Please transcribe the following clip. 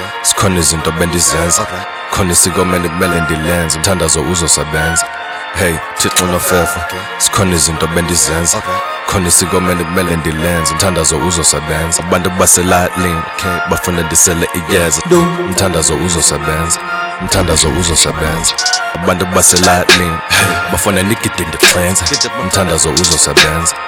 sikhona izinto bendizenza khona isiko kumele ndilenze umthandazo uzosebenza hey Thixo nofefa sikhona izinto bendizenza khona isiko kumele ndilenze umthandazo uzosebenza abantu baselalini bafuna ndisele iyeza umthandazo uzosebenza umthandazo uzosebenza abantu baselalini bafuna nigide ndixenze umthandazo uzosebenza